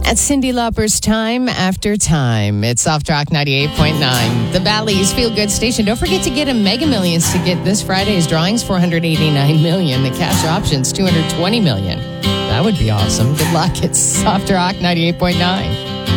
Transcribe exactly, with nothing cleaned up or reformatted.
At Cyndi Lauper's Time After Time. It's Soft Rock ninety-eight point nine. The Valley's Feel Good Station. Don't forget to get a Mega Millions ticket. This Friday's drawings four hundred eighty-nine million dollars. The cash options two hundred twenty million dollars. That would be awesome. Good luck. It's Soft Rock ninety-eight point nine.